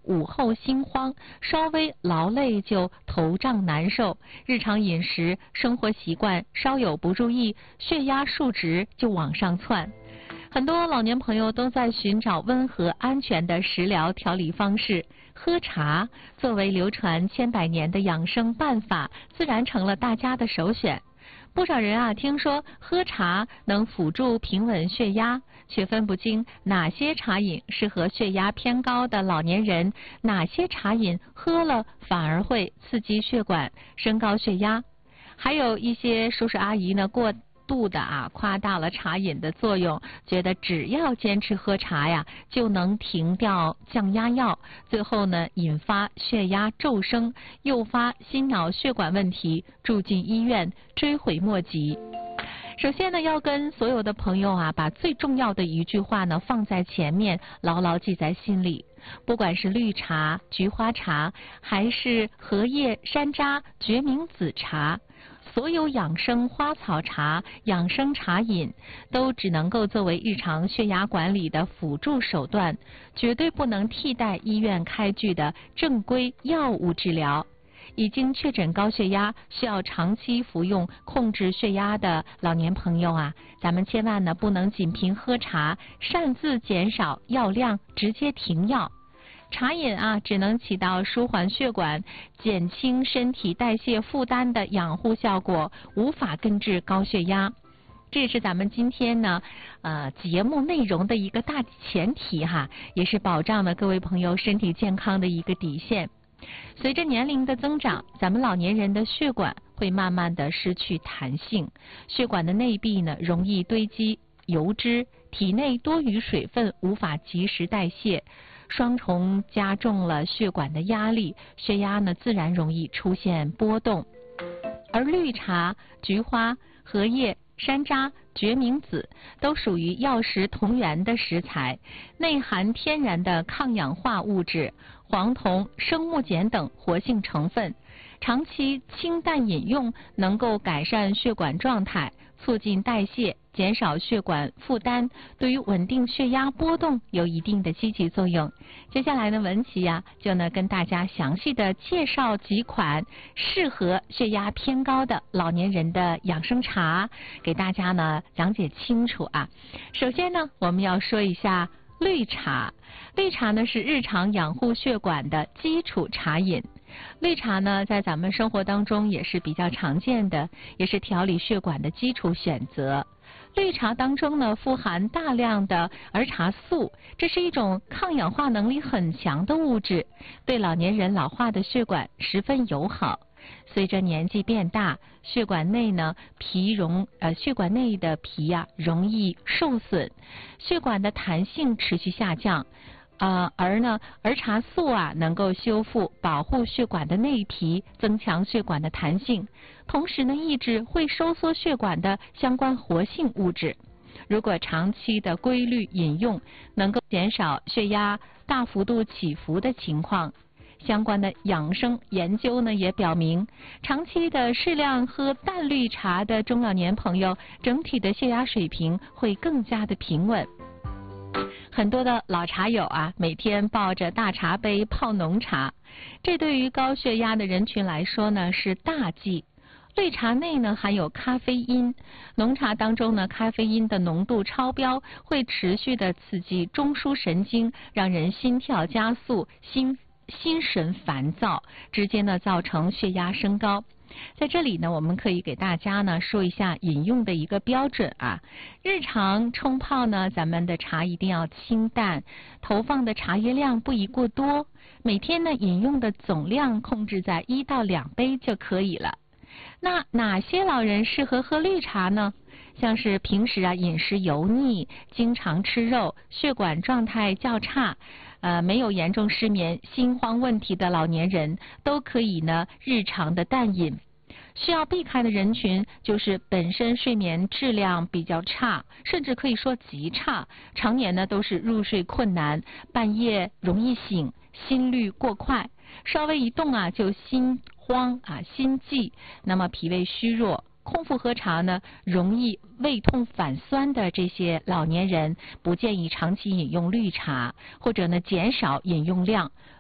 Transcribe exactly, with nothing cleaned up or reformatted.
午后心慌，稍微劳累就头胀难受，日常饮食、生活习惯稍有不注意，血压数值就往上窜。很多老年朋友都在寻找温和安全的食疗调理方式，喝茶作为流传千百年的养生办法，自然成了大家的首选。不少人啊，听说喝茶能辅助平稳血压，却分不清哪些茶饮适合血压偏高的老年人，哪些茶饮喝了反而会刺激血管，升高血压。还有一些叔叔阿姨呢，过度的啊夸大了茶饮的作用，觉得只要坚持喝茶呀，就能停掉降压药，最后呢引发血压骤升，诱发心脑血管问题，住进医院，追悔莫及。首先呢，要跟所有的朋友啊，把最重要的一句话呢放在前面，牢牢记在心里。不管是绿茶、菊花茶，还是荷叶、山楂、决明子茶，所有养生花草茶、养生茶饮都只能够作为日常血压管理的辅助手段，绝对不能替代医院开具的正规药物治疗。已经确诊高血压，需要长期服用控制血压的老年朋友啊，咱们千万呢不能仅凭喝茶擅自减少药量，直接停药。茶饮啊，只能起到舒缓血管、减轻身体代谢负担的养护效果，无法根治高血压。这是咱们今天呢，呃，节目内容的一个大前提哈，也是保障了各位朋友身体健康的一个底线。随着年龄的增长，咱们老年人的血管会慢慢的失去弹性，血管的内壁呢容易堆积油脂，体内多余水分无法及时代谢，双重加重了血管的压力，血压呢自然容易出现波动。而绿茶、菊花、荷叶、山楂、决明子都属于药食同源的食材，内含天然的抗氧化物质、黄酮、生木碱等活性成分，长期清淡饮用能够改善血管状态，促进代谢，减少血管负担，对于稳定血压波动有一定的积极作用。接下来呢，文琪呀、啊、就呢跟大家详细的介绍几款适合血压偏高的老年人的养生茶，给大家呢讲解清楚啊。首先呢，我们要说一下绿茶。绿茶呢是日常养护血管的基础茶饮。绿茶呢在咱们生活当中也是比较常见的，也是调理血管的基础选择。绿茶当中呢富含大量的儿茶素，这是一种抗氧化能力很强的物质，对老年人老化的血管十分友好。随着年纪变大，血管内呢皮容呃血管内的皮呀、啊、容易受损，血管的弹性持续下降。呃，而呢，儿茶素啊，能够修复、保护血管的内皮，增强血管的弹性，同时呢，抑制会收缩血管的相关活性物质。如果长期的规律饮用，能够减少血压大幅度起伏的情况。相关的养生研究呢，也表明，长期的适量喝淡绿茶的中老年朋友，整体的血压水平会更加的平稳。很多的老茶友啊，每天抱着大茶杯泡浓茶，这对于高血压的人群来说呢是大忌。绿茶内呢含有咖啡因，浓茶当中呢咖啡因的浓度超标，会持续的刺激中枢神经，让人心跳加速、心心神烦躁，直接呢造成血压升高。在这里呢，我们可以给大家呢说一下饮用的一个标准啊。日常冲泡呢，咱们的茶一定要清淡，投放的茶叶量不宜过多，每天呢饮用的总量控制在一到两杯就可以了。那哪些老人适合喝绿茶呢？像是平时啊饮食油腻，经常吃肉，血管状态较差，呃没有严重失眠、心慌问题的老年人，都可以呢日常的淡饮。需要避开的人群就是本身睡眠质量比较差，甚至可以说极差，常年呢都是入睡困难，半夜容易醒，心率过快，稍微一动啊就心慌啊心悸，那么脾胃虚弱，空腹喝茶呢容易胃痛反酸的这些老年人，不建议长期饮用绿茶，或者呢减少饮用量。